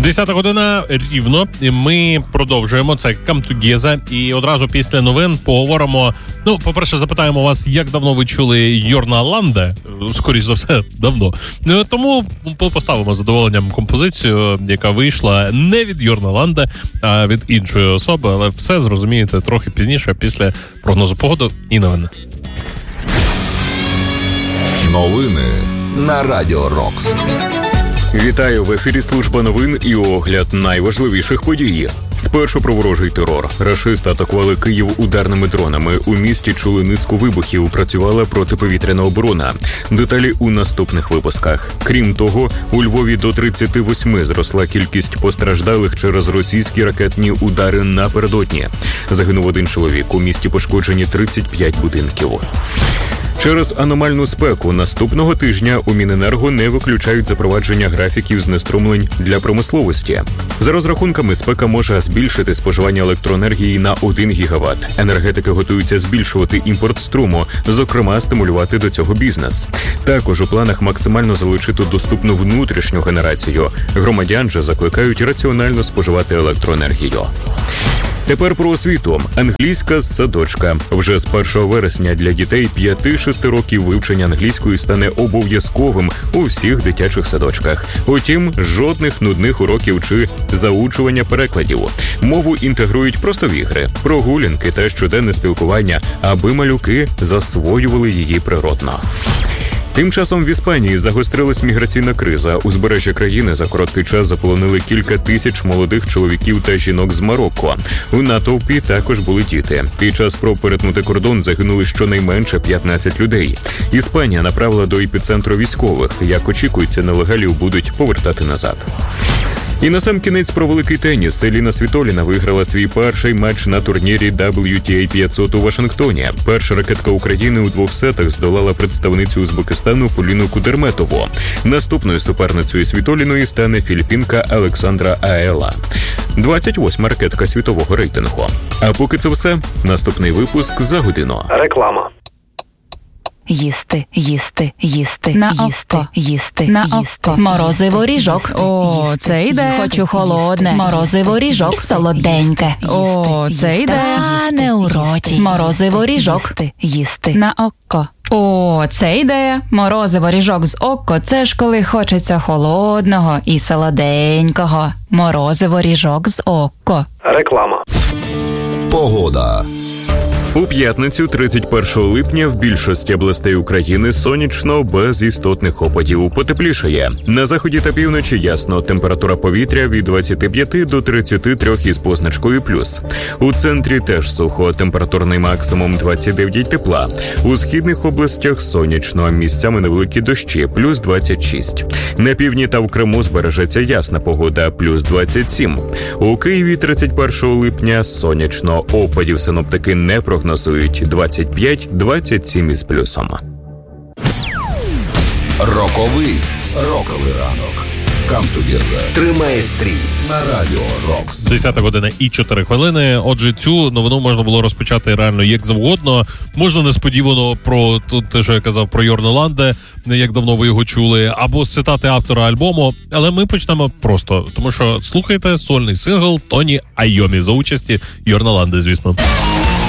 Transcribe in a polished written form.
10 година рівно. Ми продовжуємо. Це Come Together. І одразу після новин поговоримо. Ну, по-перше, запитаємо вас, як давно ви чули Йорна Ланде. Скоріш за все, давно. Тому поставимо з задоволенням композицію, яка вийшла не від Йорна Ланде, а від іншої особи. Але все зрозумієте трохи пізніше, після прогнозу погоди і новин. Новини на Радіо Рокс. Вітаю, в ефірі служба новин і огляд найважливіших подій. Спершу про ворожий терор. Рашисти атакували Київ ударними дронами. У місті чули низку вибухів, працювала протиповітряна оборона. Деталі у наступних випусках. Крім того, у Львові до 38 зросла кількість постраждалих через російські ракетні удари напередодні. Загинув один чоловік, у місті пошкоджені 35 будинків. Через аномальну спеку наступного тижня у Міненерго не виключають запровадження графіків знеструмлень для промисловості. За розрахунками, спека може збільшити споживання електроенергії на 1 гігават. Енергетики готуються збільшувати імпорт струму, зокрема стимулювати до цього бізнес. Також у планах максимально залучити доступну внутрішню генерацію. Громадян же закликають раціонально споживати електроенергію. Тепер про освіту. Англійська з садочка. Вже з 1 вересня для дітей 5-6 років вивчення англійської стане обов'язковим у всіх дитячих садочках. Утім, жодних нудних уроків чи заучування перекладів. Мову інтегрують просто в ігри, прогулянки та щоденне спілкування, аби малюки засвоювали її природно. Тим часом в Іспанії загострилась міграційна криза. Узбережжя країни за короткий час заполонили кілька тисяч молодих чоловіків та жінок з Марокко. У натовпі також були діти. Під час спроб перетнути кордон загинули щонайменше 15 людей. Іспанія направила до епіцентру військових. Як очікується, нелегалів будуть повертати назад. І насамкінець про великий теніс. Еліна Світоліна виграла свій перший матч на турнірі WTA 500 у Вашингтоні. Перша ракетка України у 2 сетах здолала представницю Узбекистану Поліну Кудерметову. Наступною суперницею Світоліної стане філіппінка Олександра Аела. 28-ма ракетка світового рейтингу. А поки це все, наступний випуск за годину. Реклама. Їсти, їсти, їсти, на їсти, око. їсти, На їсти. око. Морозиво ріжок. О, Їсти, це йде. їсти, хочу холодне. їсти. Морозиво ріжок, Їсти, солоденьке. їсти. О, Їсти, це їсти, йде. їсти, не у роті. їсти, Морозиво ріжок. їсти. Їсти. На око. О, це ідея. Морозиво ріжок з око. Це ж коли хочеться холодного і солоденького. Морозиво ріжок з око. Реклама. Погода. У п'ятницю, 31 липня, в більшості областей України сонячно, без істотних опадів. Потеплішає. На заході та півночі ясно. Температура повітря від 25 до 33 із позначкою плюс. У центрі теж сухо. Температурний максимум 29 тепла. У східних областях сонячно, місцями невеликі дощі, плюс 26. На півдні та в Криму збережеться ясна погода, плюс 27. У Києві 31 липня сонячно. Опадів синоптики не прогнозують, 25-27 із плюсом. Роковий ранок. Come Together. Тримає стрій. На Радіо Рокс. 10 година і 4 хвилини. Отже, цю новину можна було розпочати реально як завгодно. Можна несподівано про те, що я казав про Йорна Ланде, як давно ви його чули, або з цитати автора альбому. Але ми почнемо просто, тому що слухайте сольний сингл Тоні Айомі за участі Йорна Ланде, звісно.